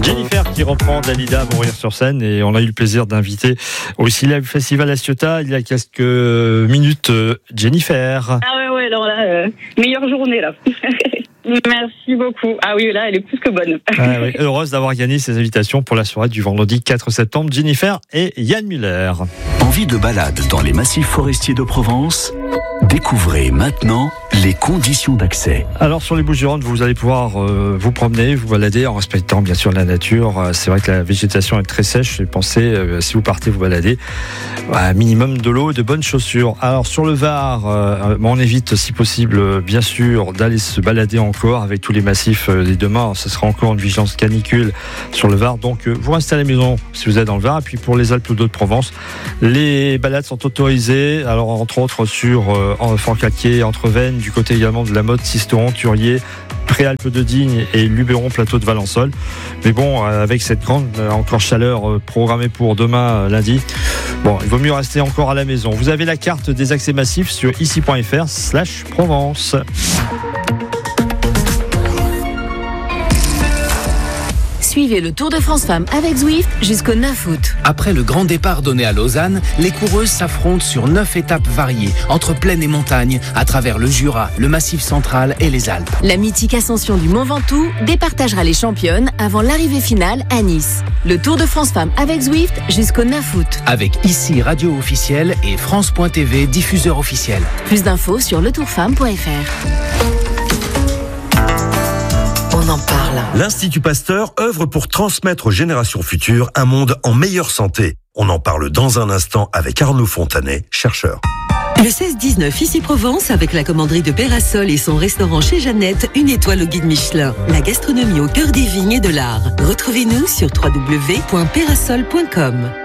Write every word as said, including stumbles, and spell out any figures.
Jennifer qui reprend Dalida Mourir sur scène, et on a eu le plaisir d'inviter au Syllab Festival à Ciotat il y a quelques minutes Jennifer. Ah ouais ouais alors là euh, meilleure journée là. Merci beaucoup. Ah oui là elle est plus que bonne. Ah oui, heureuse d'avoir gagné ces invitations pour la soirée du vendredi quatre septembre. Jennifer et Yann Muller. Envie de balade dans les massifs forestiers de Provence ? Découvrez maintenant les conditions d'accès. Alors sur les Bouches-du-Rhône, vous allez pouvoir euh, vous promener, vous balader en respectant bien sûr la nature. C'est vrai que la végétation est très sèche, et pensez, euh, si vous partez vous balader, un minimum de l'eau et de bonnes chaussures. Alors sur le Var, euh, on évite si possible bien sûr d'aller se balader encore avec tous les massifs. Euh, et demain, ce sera encore une vigilance canicule sur le Var, donc euh, vous restez à la maison si vous êtes dans le Var. Et puis pour les Alpes-de-Haute-Provence, les balades sont autorisées, alors entre autres sur euh, en Forcalquier, Entrevennes, du côté également de la Motte, Sisteron, Turier, Préalpes de Digne et Luberon, plateau de Valençol. Mais bon, avec cette grande encore chaleur programmée pour demain lundi, bon, il vaut mieux rester encore à la maison. Vous avez la carte des accès massifs sur ici.fr slash Provence. Suivez le Tour de France Femmes avec Zwift jusqu'au neuf août. Après le grand départ donné à Lausanne, les coureuses s'affrontent sur neuf étapes variées, entre plaine et montagne, à travers le Jura, le Massif central et les Alpes. La mythique ascension du Mont Ventoux départagera les championnes avant l'arrivée finale à Nice. Le Tour de France Femmes avec Zwift jusqu'au neuf août. Avec ici radio officielle et France point T V diffuseur officiel. Plus d'infos sur le tour femme point f r. On en parle. L'Institut Pasteur œuvre pour transmettre aux générations futures un monde en meilleure santé. On en parle dans un instant avec Arnaud Fontanet, chercheur. Le seize dix-neuf, ici Provence, avec la commanderie de Pérasol et son restaurant chez Jeannette, une étoile au guide Michelin. La gastronomie au cœur des vignes et de l'art. Retrouvez-nous sur w w w point pérasol point com.